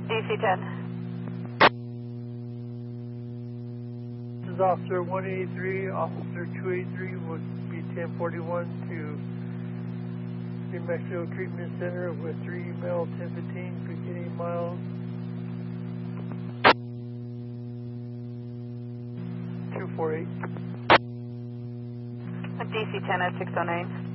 DC-10. This is Officer 183. Officer 283 would be 1041 to New Mexico Treatment Center with 3 male 1015 beginning miles 248. DC-10 at 609.